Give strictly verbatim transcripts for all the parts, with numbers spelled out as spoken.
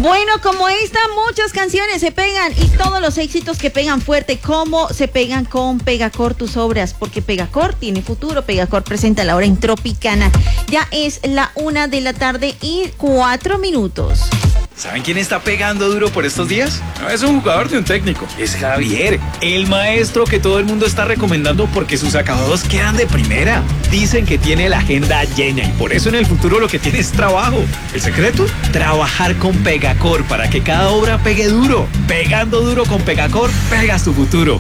Bueno, como esta, muchas canciones se pegan y todos los éxitos que pegan fuerte, ¿cómo se pegan con Pegacor tus obras? Porque Pegacor tiene futuro. Pegacor presenta la hora en Tropicana. Ya es la una de la tarde y cuatro minutos. ¿Saben quién está pegando duro por estos días? No es un jugador de un técnico, es Javier, el maestro que todo el mundo está recomendando porque sus acabados quedan de primera. Dicen que tiene la agenda llena y por eso en el futuro lo que tiene es trabajo. ¿El secreto? Trabajar con Pegacor para que cada obra pegue duro. Pegando duro con Pegacor, pegas tu futuro.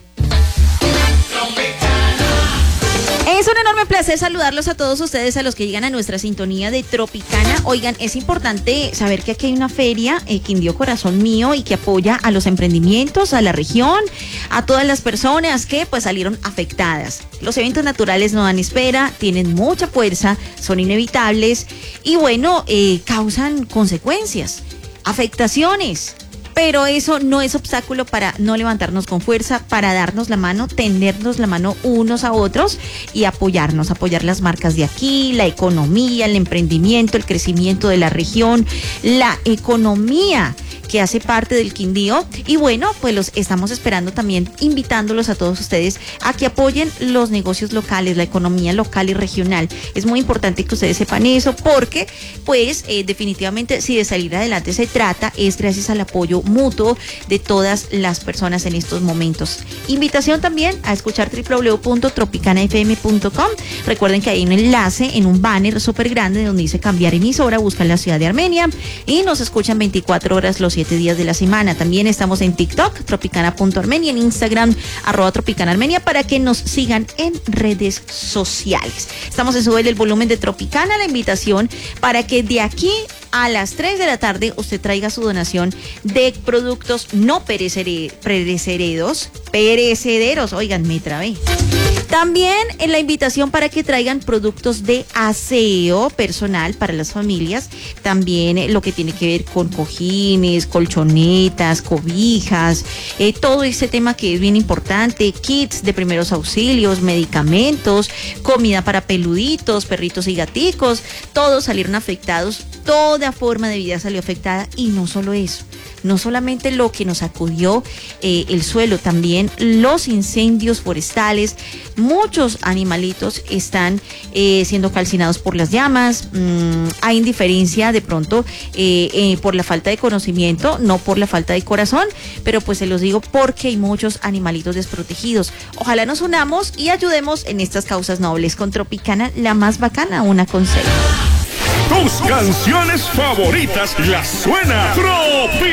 Es un enorme placer saludarlos a todos ustedes, a los que llegan a nuestra sintonía de Tropicana. Oigan, es importante saber que aquí hay una feria, eh, Quindío Corazón Mío, y que apoya a los emprendimientos, a la región, a todas las personas que pues salieron afectadas. Los eventos naturales no dan espera, tienen mucha fuerza, son inevitables y bueno, eh, causan consecuencias, afectaciones. Pero eso no es obstáculo para no levantarnos con fuerza, para darnos la mano, tendernos la mano unos a otros y apoyarnos, apoyar las marcas de aquí, la economía, el emprendimiento, el crecimiento de la región, la economía que hace parte del Quindío. Y bueno, pues los estamos esperando también, invitándolos a todos ustedes a que apoyen los negocios locales, la economía local y regional. Es muy importante que ustedes sepan eso porque, pues, eh, definitivamente si de salir adelante se trata, es gracias al apoyo mutuo de todas las personas en estos momentos. Invitación también a escuchar doble u doble u doble u punto tropicana f m punto com. Recuerden que hay un enlace en un banner súper grande donde dice cambiar emisora, buscan la ciudad de Armenia y nos escuchan veinticuatro horas los siete días de la semana. También estamos en TikTok, tropicana punto armenia, en Instagram, arroba tropicana armenia, para que nos sigan en redes sociales. Estamos en Sube el Volumen de Tropicana, la invitación para que de aquí a las tres de la tarde usted traiga su donación de productos no perecere, perecederos, perecederos, oigan, me trabé. También en la invitación para que traigan productos de aseo personal para las familias, también eh, lo que tiene que ver con cojines, colchonetas, cobijas, eh, todo ese tema que es bien importante, kits de primeros auxilios, medicamentos, comida para peluditos, perritos y gaticos, todos salieron afectados, toda forma de vida salió afectada y no solo eso. No solamente lo que nos sacudió eh, el suelo, también los incendios forestales. Muchos animalitos están eh, siendo calcinados por las llamas. Mm, hay indiferencia de pronto eh, eh, por la falta de conocimiento, no por la falta de corazón, pero pues se los digo porque hay muchos animalitos desprotegidos. Ojalá nos unamos y ayudemos en estas causas nobles. Con Tropicana, la más bacana, una con seis. Tus canciones favoritas las suena Tropicana.